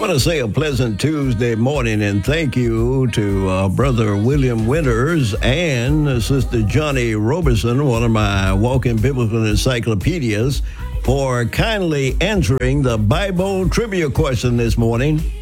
want to say a pleasant Tuesday morning and thank you to Brother William Winters and Sister Johnny Roberson, one of my walking biblical encyclopedias, for kindly answering the Bible trivia question this morning.